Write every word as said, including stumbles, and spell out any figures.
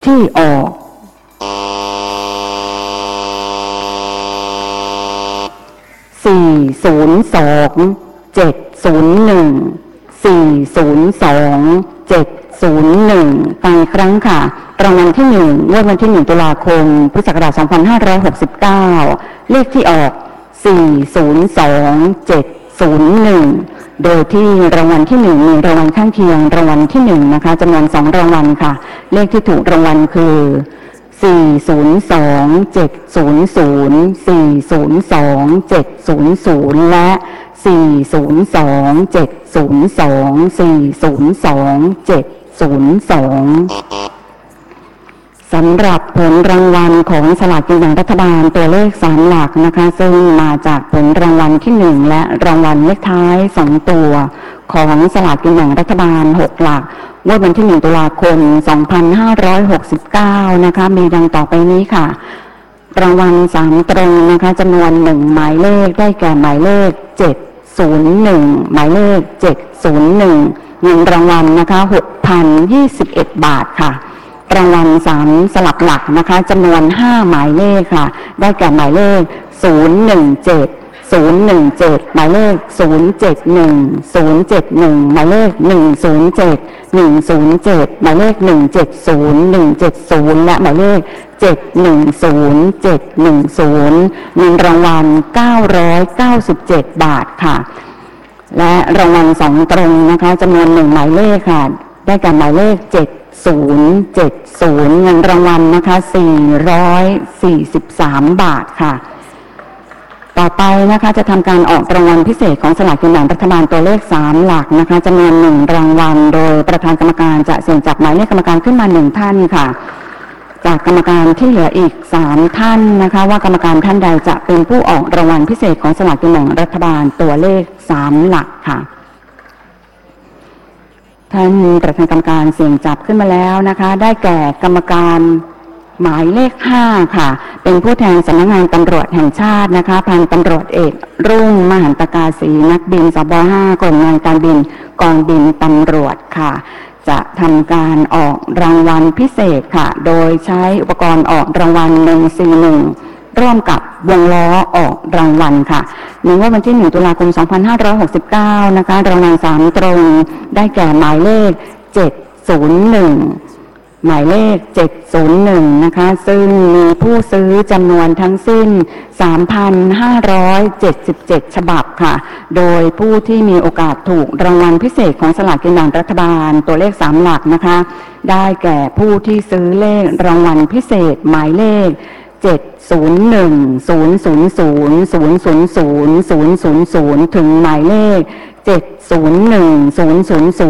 ที่ออกสี่ศูนย์สองเจ็ดศูนย์หนึ่งสี่ศูนย์สองเจ็ดศูนย์หนึ่งฟังอีกครั้งค่ะรางวัลที่หนึ่งงวดวันที่หนึ่งตุลาคมพุทธศักราชสองพันห้าร้อยหกสิบเก้าเลขที่ออกสี่ศูนย์สองเจ็ดศูนย์หนึ่งโดยที่รางวัลที่หนึ่งมีรางวัลข้างเคียงรางวัลที่หนึ่งนะคะจำนวนสองรางวัลค่ะเลขที่ถูกรางวัลคือสี่ศูนย์สองเจ็ดศูนย์ศูนย์สี่ศูนย์สองเจ็ดศูนย์ศูนย์และสี่ศูนย์สองเจ็ดศูนย์สองสี่ศูนย์สองเจ็ดศูนย์สองสำหรับผลรางวัลของสลากกินแบ่งรัฐบาลตัวเลขสามหลักนะคะซึ่งมาจากผลรางวัลที่หนึ่งและรางวัลเลขท้ายสองตัวของสลากกินแบ่งรัฐบาลหกหลักงวดวันที่หนึ่งตุลาคมสองพันห้าร้อยหกสิบเก้านะคะมีดังต่อไปนี้ค่ะรางวัลสามตรงนะคะจำนวนหนึ่งหมายเลขได้แก่หมายเลขเจ็ดศูนย์หนึ่งหมายเลขเจ็ดศูนย์หนึ่งเงินรางวัลนะคะหกพันยี่สิบเอ็ดบาทค่ะรางวัลสามสลับหลักนะคะจำนวนห้าหมายเลขค่ะได้แก่หมายเลขศูนย์หนึ่งเจ็ดศูนย์หนึ่งเจ็ดหมายเลขศูนย์เจ็ดหนึ่งศูนย์เจ็ดหนึ่งหมายเลขหนึ่งศูนย์เจ็ดหนึ่งศูนย์เจ็ดหมายเลขหนึ่งเจ็ดศูนย์หนึ่งเจ็ดศูนย์และหมายเลขเจ็ดหนึ่งศูนย์เจ็ดหนึ่งศูนย์เงินรางวัลเก้าร้อยเก้าสิบเจ็ดบาทค่ะและรางวัลสองตรงนะคะจำนวนหนึ่งหมายเลขค่ะได้แก่หมายเลขเจ็ดศูนย์เจ็ดศูนย์เงินรางวัลนะคะสี่ร้อยสี่สิบสามบาทค่ะต่อไปนะคะจะทำการออกรางวัลพิเศษของสลากกินแบ่งรัฐบาลตัวเลขสามหลักนะคะจำนวนหนึ่งรางวัลโดยประธานกรรมการจะเสี่ยงจับหมายเลขกรรมการขึ้นมาหนึ่งท่านค่ะจากกรรมการที่เหลืออีกสามท่านนะคะว่ากรรมการท่านใดจะเป็นผู้ออกรางวัลพิเศษของสลากกินแบ่งรัฐบาลตัวเลขสามหลักค่ะท่านประธานกรรมการเสี่ยงจับขึ้นมาแล้วนะคะได้แก่กรรมการหมายเลขห้าค่ะเป็นผู้แทนสำนักงานตำรวจแห่งชาตินะคะพันตำรวจเอกรุ่งมหันตกาศรีนักบินสบห้ากรมงานการบินกองบินตำรวจค่ะจะทำการออกรางวัลพิเศษค่ะโดยใช้อุปกรณ์ออกรางวัลหนึ่งสี่หนึ่งร่วมกับวงล้อออกรางวัลค่ะในงวดวันที่หนึ่งตุลาคมสองพันห้าร้อยหกสิบเก้านะคะรางวัลสามตรงได้แก่หมายเลขเจ็ดศูนย์หนึ่งหมายเลขเจ็ดศูนย์หนึ่งนะคะซึ่งมีผู้ซื้อจำนวนทั้งสิ้น สามพันห้าร้อยเจ็ดสิบเจ็ด ฉบับค่ะโดยผู้ที่มีโอกาสถูกรางวัลพิเศษของสลากกินแบ่งรัฐบาลตัวเลขสามหลักนะคะได้แก่ผู้ที่ซื้อเลขรางวัลพิเศษหมายเลขเจ็ดศูนย์หนึ่งศูนย์ศูนย์ศูนย์ศูนย์ศูนย์ศูนย์ศูนย์ศูนย์ศูนย์ถึงหมายเลขเจ็ดศูนย์หนึ่งศูนย์ศูนย์ศูนย์